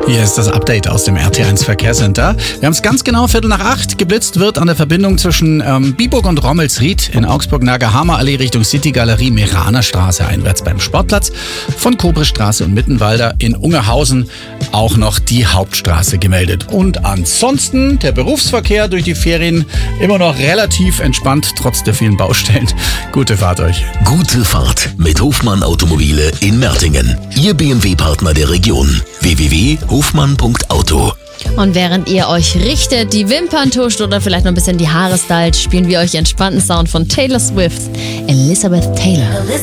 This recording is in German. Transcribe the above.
Hier ist das Update aus dem RT1 Verkehrscenter. Wir haben es ganz genau 7:45. Geblitzt wird an der Verbindung zwischen Biburg und Rommelsried in Augsburg Nagerhammer Allee Richtung City Galerie Meraner Straße einwärts beim Sportplatz. Von Kobristraße und Mittenwalder in Ungerhausen auch noch die Hauptstraße gemeldet. Und ansonsten der Berufsverkehr durch die Ferien immer noch relativ entspannt, trotz der vielen Baustellen. Gute Fahrt euch. Gute Fahrt mit Hofmann Automobile in Mertingen. Ihr BMW-Partner der Region. www.hofmann.auto. Und während ihr euch richtet, die Wimpern tuscht oder vielleicht noch ein bisschen die Haare stylt, spielen wir euch entspannten Sound von Taylor Swift, Elizabeth Taylor.